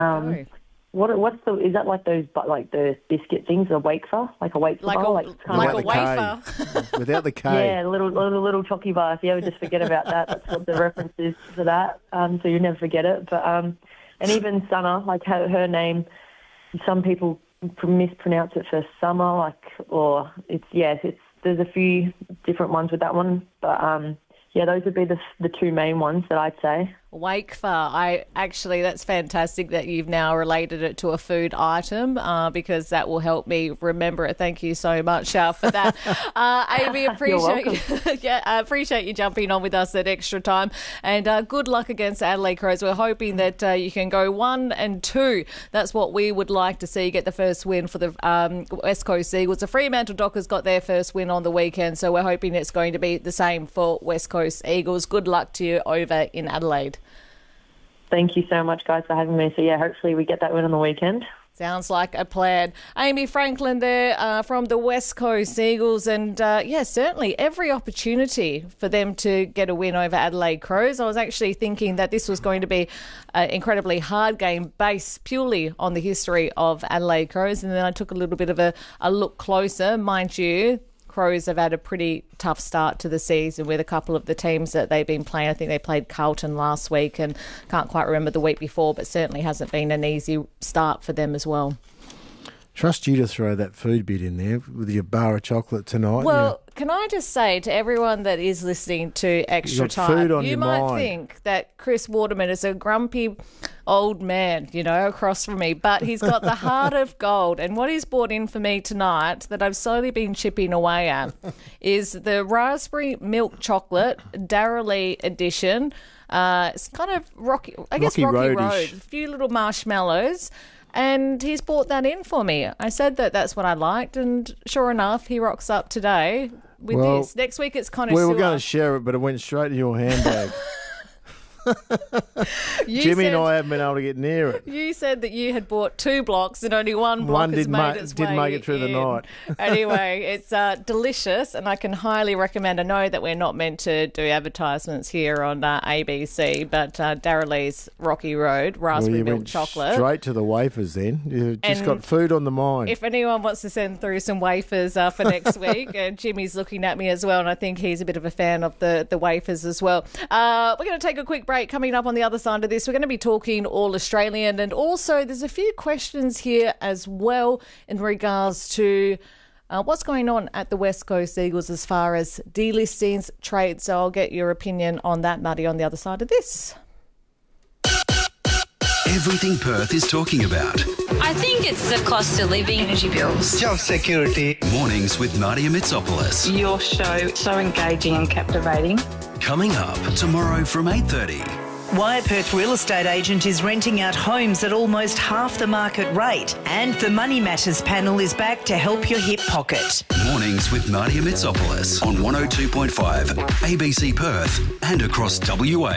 Go. Is that like those, but like the biscuit things, a wafer, like a wafer bar? Like a wafer. Without the K. Yeah, little chocky bar. If you ever just forget about that, that's what the reference is for that. So you never forget it. But and even Sana, like her name, some people mispronounce it for summer, there's a few different ones with that one, but those would be the two main ones that I'd say. Wakefa. That's fantastic that you've now related it to a food item because that will help me remember it. Thank you so much for that. Amy, appreciate you jumping on with us at Extra Time, and good luck against Adelaide Crows. We're hoping that you can go 1 and 2. That's what we would like to see, get the first win for the West Coast Eagles. The Fremantle Dockers got their first win on the weekend, so we're hoping it's going to be the same for West Coast Eagles. Good luck to you over in Adelaide. Thank you so much, guys, for having me. So, hopefully we get that win on the weekend. Sounds like a plan. Amy Franklin there from the West Coast Eagles, and certainly every opportunity for them to get a win over Adelaide Crows. I was actually thinking that this was going to be an incredibly hard game based purely on the history of Adelaide Crows, and then I took a little bit of a look closer. Mind you, Crows have had a pretty tough start to the season with a couple of the teams that they've been playing. I think they played Carlton last week and can't quite remember the week before, but certainly hasn't been an easy start for them as well. Trust you to throw that food bit in there with your bar of chocolate tonight. Well, can I just say to everyone that is listening to Extra Time, you might think that Chris Waterman is a grumpy old man, across from me, but he's got the heart of gold. And what he's brought in for me tonight that I've slowly been chipping away at is the raspberry milk chocolate Darrell Lea edition. It's kind of Rocky Road. A few little marshmallows. And he's brought that in for me. I said that's what I liked, and sure enough, he rocks up today with this. Next week it's connoisseur. We were going to share it, but it went straight to your handbag. Jimmy and I haven't been able to get near it. You said that you had bought 2 blocks and only one block has made its way didn't make it through the night. Anyway, it's delicious, and I can highly recommend. I know that we're not meant to do advertisements here on ABC, but Darrell Lea's Rocky Road raspberry milk chocolate. Straight to the wafers then. You've just got food on the mind. If anyone wants to send through some wafers for next week, Jimmy's looking at me as well, and I think he's a bit of a fan of the wafers as well. We're going to take a quick break. Coming up on the other side of this, we're going to be talking All Australian, and also there's a few questions here as well in regards to what's going on at the West Coast Eagles as far as delistings, trades. So I'll get your opinion on that, Maddie, on the other side of this. Everything Perth is talking about. I think it's the cost of living, energy bills, job security. Mornings with Nadia Mitsopoulos. Your show, so engaging and captivating. Coming up tomorrow from 8:30. Why Perth Real Estate Agent is renting out homes at almost half the market rate. And the Money Matters panel is back to help your hip pocket. Mornings with Nadia Mitsopoulos on 102.5 ABC Perth and across WA.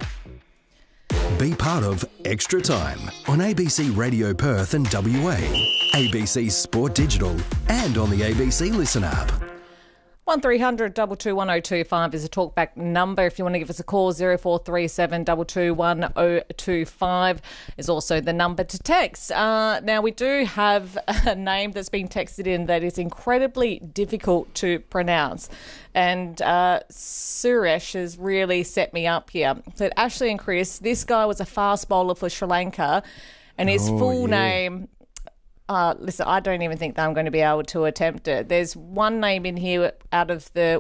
Be part of Extra Time on ABC Radio Perth and WA, ABC Sport Digital, and on the ABC Listen app. 1300 221 1025 is a talkback number. If you want to give us a call, 0437 221 1025 is also the number to text. Now, we do have a name that's been texted in that is incredibly difficult to pronounce. And Suresh has really set me up here. So Ashley and Chris, this guy was a fast bowler for Sri Lanka, and his full name... listen, I don't even think that I'm going to be able to attempt it. There's one name in here out of the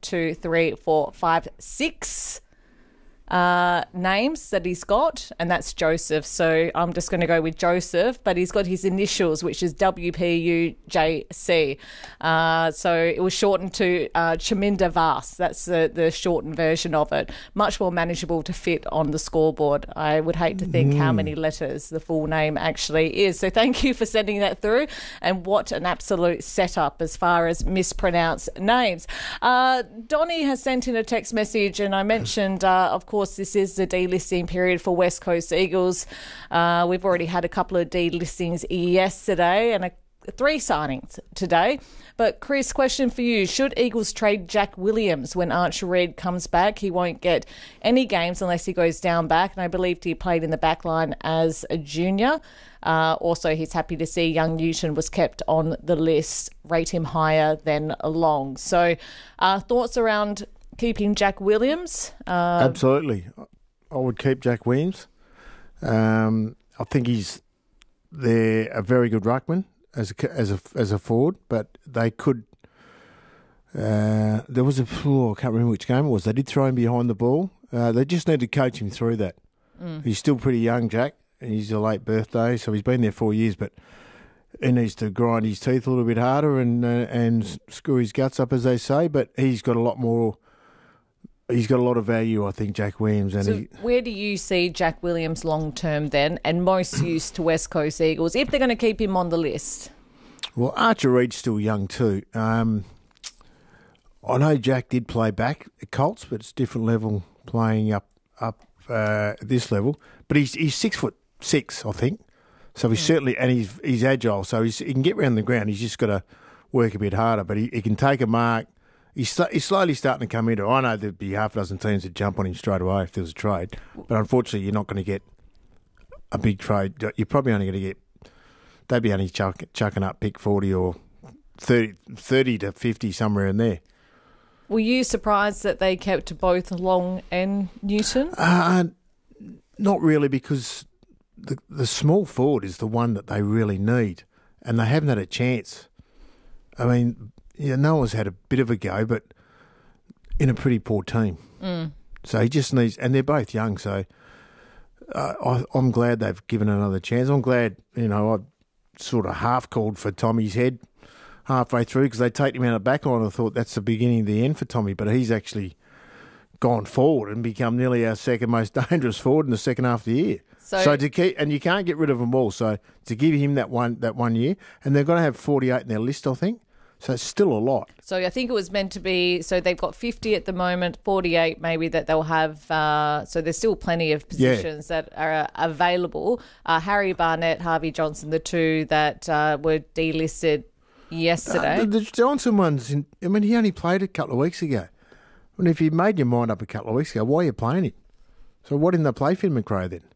6 names that he's got, and that's Joseph. So I'm just going to go with Joseph, but he's got his initials, which is WPUJC. So it was shortened to Chaminda Vas. That's the shortened version of it. Much more manageable to fit on the scoreboard. I would hate to think how many letters the full name actually is. So thank you for sending that through, and what an absolute setup as far as mispronounced names. Donnie has sent in a text message, and I mentioned, of course, this is the delisting period for West Coast Eagles. We've already had a couple of delistings yesterday, and a 3 signings today. But Chris, question for you. Should Eagles trade Jack Williams when Archer Reid comes back? He won't get any games unless he goes down back, and I believed he played in the back line as a junior. Also, he's happy to see young Newton was kept on the list, rate him higher than Long. So thoughts around keeping Jack Williams? Absolutely. I would keep Jack Williams. I think they're a very good ruckman as a forward, but they could. There was I can't remember which game it was. They did throw him behind the ball. They just need to coach him through that. He's still pretty young, Jack. He's a late birthday, so he's been there 4 years, but he needs to grind his teeth a little bit harder and screw his guts up, as they say. But he's got a lot more. He's got a lot of value, I think, Jack Williams. And where do you see Jack Williams long term then, and most used to West Coast Eagles if they're going to keep him on the list? Well, Archer Reid's still young too. I know Jack did play back at Colts, but it's a different level playing up this level. But he's 6'6", I think. So he's certainly, and he's agile, so he can get around the ground. He's just got to work a bit harder, but he can take a mark. He's slowly starting to come into it. I know there'd be half a dozen teams that jump on him straight away if there was a trade, but unfortunately you're not going to get a big trade. You're probably only going to get, they'd be only chucking up pick 40 or 30 to 50, somewhere in there. Were you surprised that they kept both Long and Newton? Not really, because the small forward is the one that they really need, and they haven't had a chance. I mean, Noah's had a bit of a go, but in a pretty poor team. So he just needs, and they're both young, so I'm glad they've given another chance. I'm glad, I sort of half called for Tommy's head halfway through, because they take him out of back line. I thought that's the beginning of the end for Tommy, but he's actually gone forward and become nearly our second most dangerous forward in the second half of the year. So to keep, and you can't get rid of them all. So to give him that one year, and they're going to have 48 in their list, I think. So it's still a lot. So I think it was meant to be, so they've got 50 at the moment, 48 maybe that they'll have. So there's still plenty of positions that are available. Harry Barnett, Harvey Johnson, the two that were delisted yesterday. The Johnson one's, he only played a couple of weeks ago. And if you made your mind up a couple of weeks ago, why are you playing him? So why didn't they play Finn McRae then?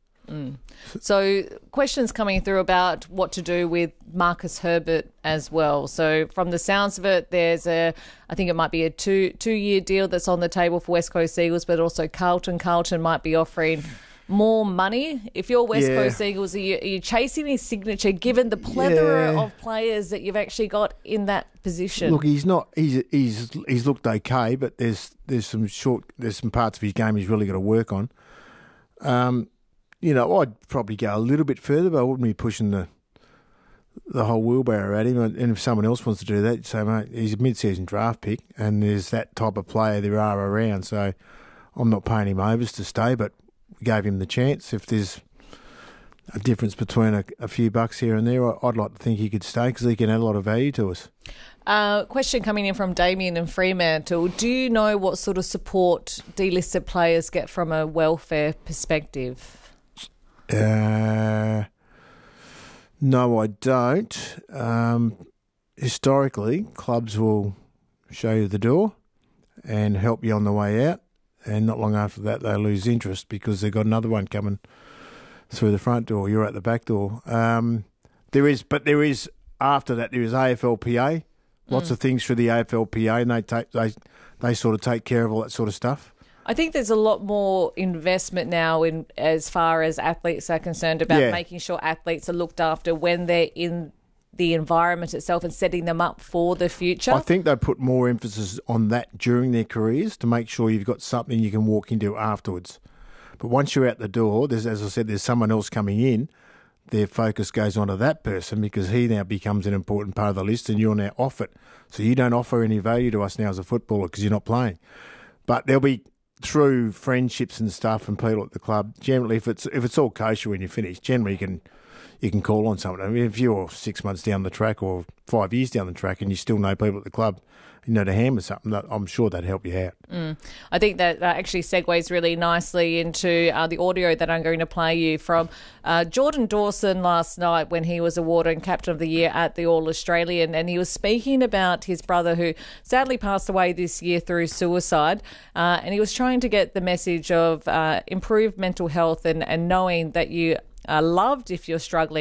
So questions coming through about what to do with Marcus Herbert as well. So from the sounds of it, there's I think it might be a two-year deal that's on the table for West Coast Eagles, but also Carlton might be offering more money. If you're West Coast Eagles, are you chasing his signature given the plethora of players that you've actually got in that position? Look, he's looked okay, but there's some parts of his game he's really got to work on. I'd probably go a little bit further, but I wouldn't be pushing the whole wheelbarrow at him. And if someone else wants to do that, say, mate, he's a mid-season draft pick, and there's that type of player there are around. So I'm not paying him overs to stay, but we gave him the chance. If there's a difference between a few bucks here and there, I'd like to think he could stay because he can add a lot of value to us. Question coming in from Damien in Fremantle. Do you know what sort of support delisted players get from a welfare perspective? No, I don't. Historically, clubs will show you the door and help you on the way out, and not long after that they lose interest because they've got another one coming through the front door. You're at the back door. There is after that there is AFLPA. Lots of things through the AFLPA, and they sort of take care of all that sort of stuff. I think there's a lot more investment now in as far as athletes are concerned about making sure athletes are looked after when they're in the environment itself and setting them up for the future. I think they put more emphasis on that during their careers to make sure you've got something you can walk into afterwards. But once you're out the door, as I said, there's someone else coming in, their focus goes on to that person because he now becomes an important part of the list and you're now off it. So you don't offer any value to us now as a footballer because you're not playing. But there'll be, through friendships and stuff and people at the club, generally if it's all kosher when you finish, generally you can call on someone. I mean, if you're 6 months down the track or 5 years down the track and you still know people at the club, to hammer something, I'm sure that'd help you out. I think that actually segues really nicely into the audio that I'm going to play you from Jordan Dawson last night when he was awarded Captain of the Year at the All-Australian, and he was speaking about his brother who sadly passed away this year through suicide, and he was trying to get the message of improved mental health and knowing that you are loved if you're struggling.